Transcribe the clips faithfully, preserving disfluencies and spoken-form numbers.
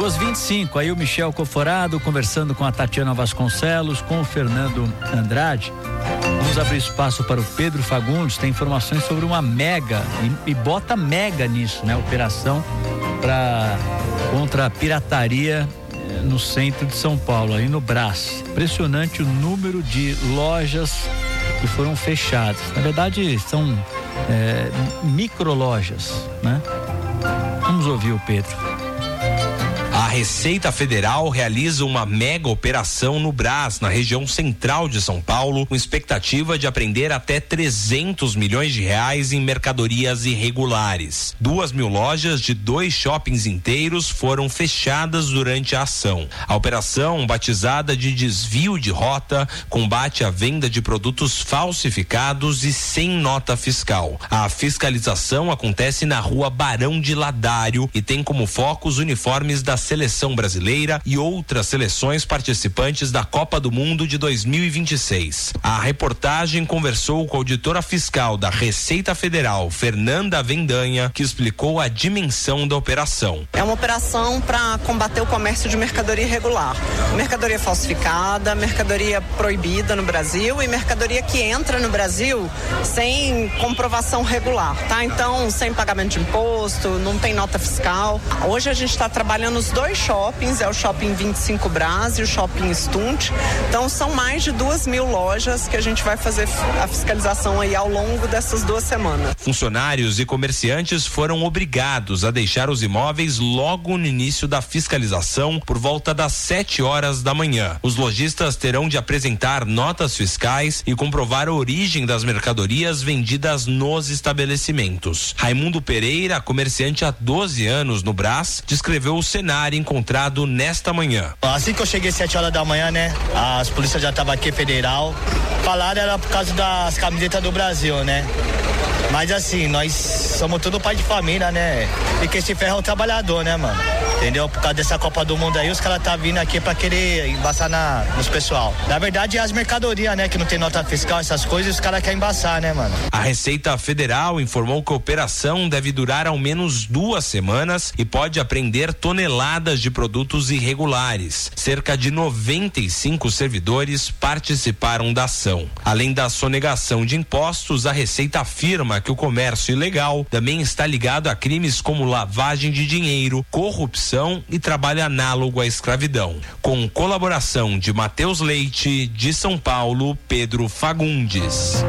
duas e vinte e cinco, aí o Michel Coforado conversando com a Tatiana Vasconcelos, com o Fernando Andrade. Vamos abrir espaço para o Pedro Fagundes, tem informações sobre uma mega, e, e bota mega nisso, né? Operação pra, contra a pirataria eh, no centro de São Paulo, aí no Brás. Impressionante o número de lojas que foram fechadas. Na verdade, são é, micro lojas, né? Vamos ouvir o Pedro. A Receita Federal realiza uma mega operação no Brás, na região central de São Paulo, com expectativa de apreender até trezentos milhões de reais em mercadorias irregulares. Duas mil lojas de dois shoppings inteiros foram fechadas durante a ação. A operação, batizada de desvio de rota, combate à venda de produtos falsificados e sem nota fiscal. A fiscalização acontece na rua Barão de Ladário e tem como foco os uniformes da Seleção Brasileira e outras seleções participantes da Copa do Mundo de dois mil e vinte e seis. A reportagem conversou com a auditora fiscal da Receita Federal, Fernanda Vendanha, que explicou a dimensão da operação. É uma operação para combater o comércio de mercadoria irregular. Mercadoria falsificada, mercadoria proibida no Brasil e mercadoria que entra no Brasil sem comprovação regular, tá? Então, sem pagamento de imposto, não tem nota fiscal. Hoje a gente está trabalhando os dois shoppings, é o Shopping vinte e cinco Brás e o Shopping Stunt. Então são mais de duas mil lojas que a gente vai fazer a fiscalização aí ao longo dessas duas semanas. Funcionários e comerciantes foram obrigados a deixar os imóveis logo no início da fiscalização, por volta das sete horas da manhã. Os lojistas terão de apresentar notas fiscais e comprovar a origem das mercadorias vendidas nos estabelecimentos. Raimundo Pereira, comerciante há doze anos no Brás, descreveu o cenário encontrado nesta manhã. Assim que eu cheguei sete horas da manhã, né? As polícias já estavam aqui, federal. Falaram era por causa das camisetas do Brasil, né? Mas assim, nós somos tudo pai de família, né? E quem se ferra é o trabalhador, né, mano? Entendeu? Por causa dessa Copa do Mundo aí, os caras tá vindo aqui pra querer embaçar na, nos pessoal. Na verdade, é as mercadorias, né? Que não tem nota fiscal, essas coisas, os caras querem embaçar, né, mano? A Receita Federal informou que a operação deve durar ao menos duas semanas e pode apreender toneladas de produtos irregulares. Cerca de noventa e cinco servidores participaram da ação. Além da sonegação de impostos, a Receita afirma que o comércio ilegal também está ligado a crimes como lavagem de dinheiro, corrupção e trabalho análogo à escravidão. Com colaboração de Matheus Leite, de São Paulo, Pedro Fagundes.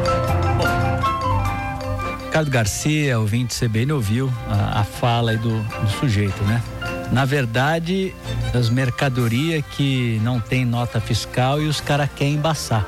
Ricardo Garcia, ouvinte C B N, ouviu a, a fala aí do, do sujeito, né? Na verdade, as mercadorias que não tem nota fiscal e os caras querem embaçar.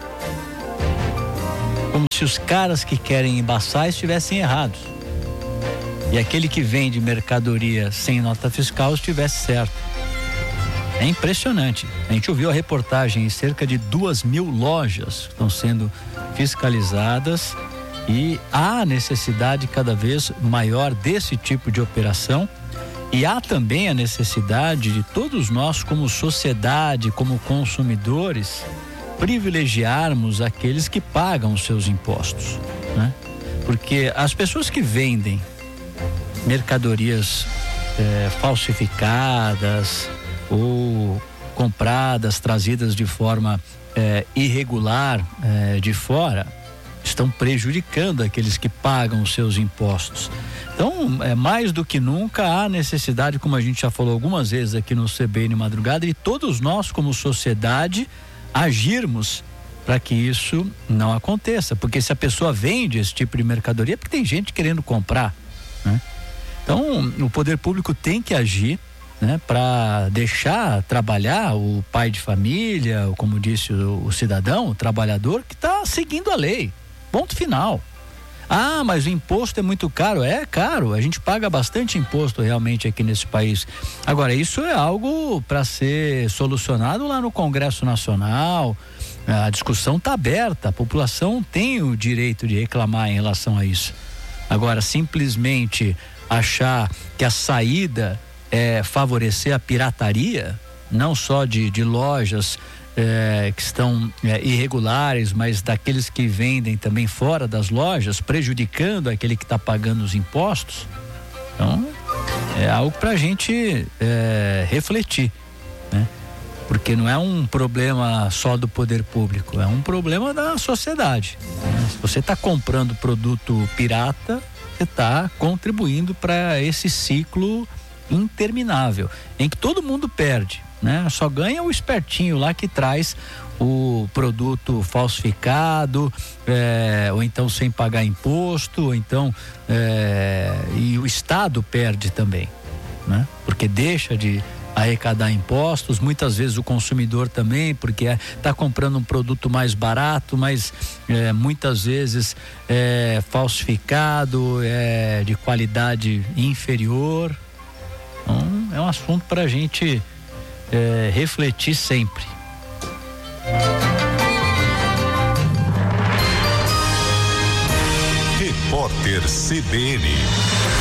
Como se os caras que querem embaçar estivessem errados. E aquele que vende mercadoria sem nota fiscal estivesse certo. É impressionante. A gente ouviu a reportagem em cerca de duas mil lojas que estão sendo fiscalizadas e há necessidade cada vez maior desse tipo de operação e há também a necessidade de todos nós como sociedade, como consumidores, privilegiarmos aqueles que pagam os seus impostos, né? Porque as pessoas que vendem mercadorias eh, falsificadas ou compradas, trazidas de forma eh, irregular eh, de fora, estão prejudicando aqueles que pagam os seus impostos. Então, é, mais do que nunca há necessidade, como a gente já falou algumas vezes aqui no C B N Madrugada, de todos nós como sociedade agirmos para que isso não aconteça, porque se a pessoa vende esse tipo de mercadoria, é porque tem gente querendo comprar, né? Então, o poder público tem que agir, né, para deixar trabalhar o pai de família, ou como disse o, o cidadão, o trabalhador que está seguindo a lei. Ponto final. Ah, mas o imposto é muito caro. É caro, a gente paga bastante imposto realmente aqui nesse país. Agora, isso é algo para ser solucionado lá no Congresso Nacional. A discussão está aberta, a população tem o direito de reclamar em relação a isso. Agora, simplesmente achar que a saída é favorecer a pirataria, não só de, de lojas é, que estão é, irregulares, mas daqueles que vendem também fora das lojas, prejudicando aquele que está pagando os impostos. Então, é algo para a gente é, refletir, né? Porque não é um problema só do poder público, é um problema da sociedade, né? Se você está comprando produto pirata, você está contribuindo para esse ciclo interminável, em que todo mundo perde, né? Só ganha o espertinho lá que traz o produto falsificado, é, ou então sem pagar imposto, ou então é, e o Estado perde também, né? Porque deixa de arrecadar impostos, muitas vezes o consumidor também, porque está é, comprando um produto mais barato, mas é, muitas vezes é falsificado, é de qualidade inferior. Então é um assunto para a gente é, refletir sempre. Repórter C B N.